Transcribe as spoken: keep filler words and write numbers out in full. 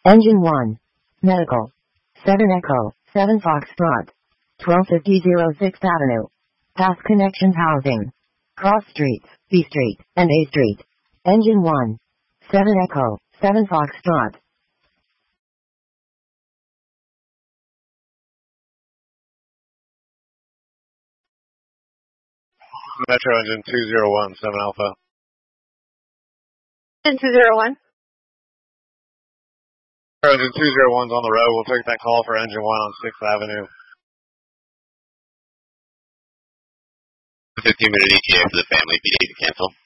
Engine one. Medical. seven Echo, seven Foxtrot. twelve fifty sixth Avenue. Path Connections Housing. Cross Streets, B Street, and A Street. Engine one. seven Echo, seven Foxtrot. Metro Engine two zero one, seven Alpha. Engine two zero one. Metro Engine two zero one's on the road. We'll take that call for Engine one on sixth Avenue. fifteen minute E T A for the family, B eight to cancel.